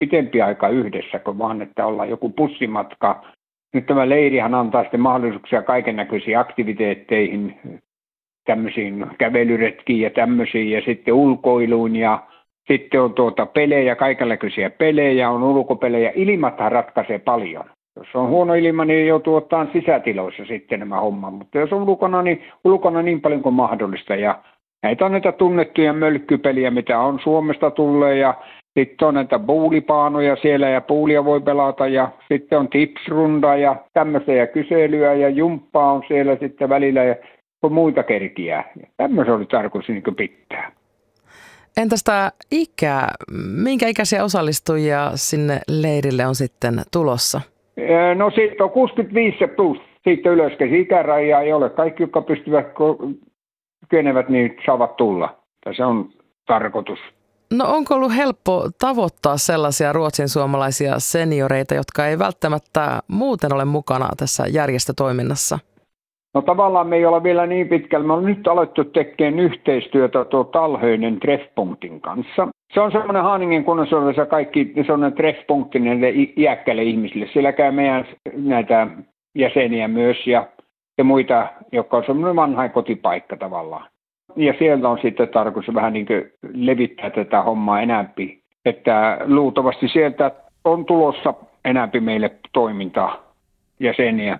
pitempi aika yhdessä, kuin vaan että ollaan joku bussimatka. Nyt tämä leirihän antaa sitten mahdollisuuksia kaiken näköisiin aktiviteetteihin, tämmöisiin kävelyretkiin ja tämmöisiin, ja sitten ulkoiluun, ja sitten on pelejä, kaikenlaisia pelejä, on ulkopelejä. Ilmathan ratkaisee paljon. Jos on huono ilma, niin joutuu ottaa sisätiloissa sitten nämä hommat, mutta jos on ulkona niin paljon kuin mahdollista. Ja näitä on näitä tunnettuja mölkkypeliä, mitä on Suomesta tulleet, ja sitten on näitä puulipaanoja siellä, ja puulia voi pelata, ja sitten on tipsrunda, ja tämmöistä, ja kyselyä, ja jumppaa on siellä sitten välillä, ja muita kerkiä. Tämmöisen oli tarkoitus niin pitää. Entäs tämä ikä? Minkä ikäisiä osallistujia sinne leirille on sitten tulossa? No siitä on 65 plus. Siitä ylöskäsi ikäraja ei ole. Kaikki, jotka kykenevät, niin saavat tulla. Se on tarkoitus. No onko ollut helppo tavoittaa sellaisia ruotsin suomalaisia senioreita, jotka ei välttämättä muuten ole mukana tässä järjestötoiminnassa? No tavallaan me ei olla vielä niin pitkällä. Me ollaan nyt alettu tekemään yhteistyötä Talhöinen Treffpunktin kanssa. Se on semmoinen Haaningen kunnallisodessa kaikki semmoinen treffpunkti näille iäkkäille ihmisille. Siellä käy meidän näitä jäseniä myös ja muita, jotka on semmoinen vanha kotipaikka tavallaan. Ja sieltä on sitten tarkoitus vähän niin kuin levittää tätä hommaa enämpi. Että luultavasti sieltä on tulossa enämpi meille toimintaa jäseniä.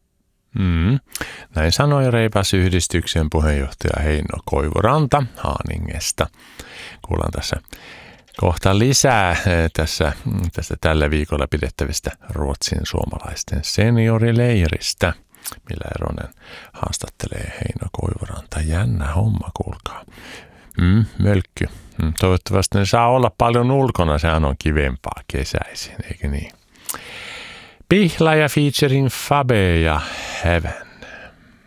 Näin sanoi Reipas-yhdistyksen puheenjohtaja Heino Koivuranta Haaningesta. Kuullaan tässä kohta lisää tästä tällä viikolla pidettävistä ruotsin suomalaisten seniorileiristä. Millä Eronen haastattelee Heino Koivuranta. Jännä homma, kuulkaa. Mölkky. Toivottavasti ne saa olla paljon ulkona, sehän on kivempaa kesäisin, eikö niin? Pihlaja featuring Fabe ja Heaven.